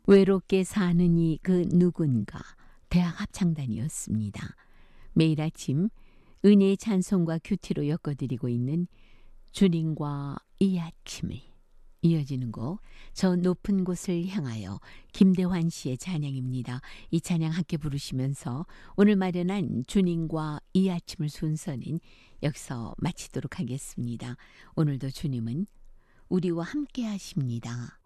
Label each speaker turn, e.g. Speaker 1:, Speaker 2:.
Speaker 1: 외롭게 사느니 그 누군가 대학 합창단이었습니다. 매일 아침 은혜의 찬송과 큐티로 엮어드리고 있는 주님과 이 아침을 이어지는 곡 저 높은 곳을 향하여 김대환 씨의 찬양입니다. 이 찬양 함께 부르시면서 오늘 마련한 주님과 이 아침을 순서는 여기서 마치도록 하겠습니다. 오늘도 주님은 우리와 함께 하십니다.